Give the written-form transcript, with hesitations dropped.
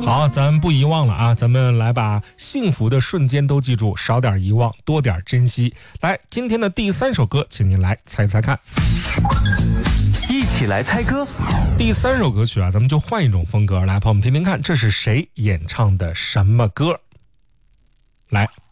好，咱不遗忘了啊，咱们来把幸福的瞬间都记住，少点遗忘，多点珍惜。来，今天的第3首歌，请您来猜猜看。 一起来猜歌。 第3首歌曲啊，咱们就换一种风格，来，朋友们听听看，这是谁演唱的什么歌？来。